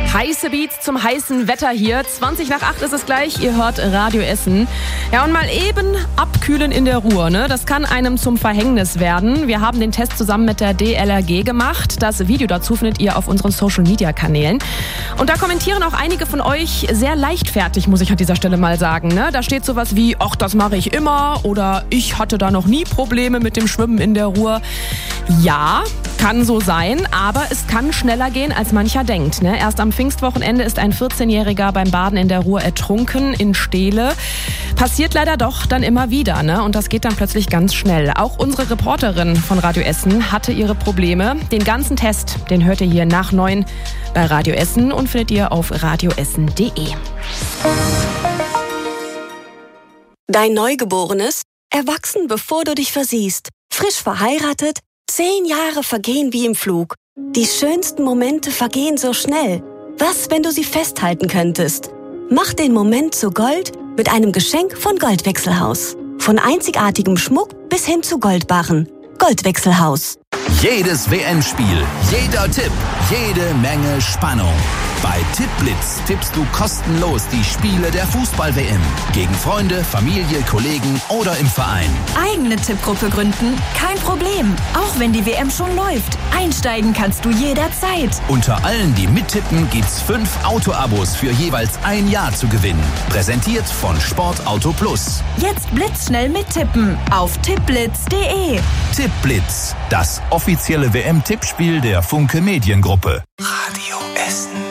Heiße Beats zum heißen Wetter hier. 7:20 ist es gleich. Ihr hört Radio Essen. Ja, und mal eben abkühlen in der Ruhr, ne? Das kann einem zum Verhängnis werden. Wir haben den Test zusammen mit der DLRG gemacht. Das Video dazu findet ihr auf unseren Social-Media-Kanälen. Und da kommentieren auch einige von euch sehr leichtfertig, muss ich an dieser Stelle mal sagen, ne? Da steht sowas wie, ach, das mache ich immer, oder ich hatte da noch nie Probleme mit dem Schwimmen in der Ruhr. Ja, kann so sein, aber es kann schneller gehen, als mancher denkt, ne? Erst am Pfingstwochenende ist ein 14-Jähriger beim Baden in der Ruhr ertrunken in Steele. Passiert leider doch dann immer wieder, ne? Und das geht dann plötzlich ganz schnell. Auch unsere Reporterin von Radio Essen hatte ihre Probleme. Den ganzen Test, den hört ihr hier nach 9 bei Radio Essen und findet ihr auf radioessen.de. Dein Neugeborenes, erwachsen bevor du dich versiehst, frisch verheiratet, 10 Jahre vergehen wie im Flug. Die schönsten Momente vergehen so schnell. Was, wenn du sie festhalten könntest? Mach den Moment zu Gold mit einem Geschenk von Goldwechselhaus. Von einzigartigem Schmuck bis hin zu Goldbarren. Goldwechselhaus. Jedes WM-Spiel, jeder Tipp, jede Menge Spannung. Bei Tippblitz tippst du kostenlos die Spiele der Fußball-WM. Gegen Freunde, Familie, Kollegen oder im Verein. Eigene Tippgruppe gründen? Kein Problem. Auch wenn die WM schon läuft. Einsteigen kannst du jederzeit. Unter allen, die mittippen, gibt's 5 Auto-Abos für jeweils ein Jahr zu gewinnen. Präsentiert von Sportauto Plus. Jetzt blitzschnell mittippen auf tippblitz.de. Tippblitz, das offizielle WM-Tippspiel der Funke Mediengruppe. Radio Essen.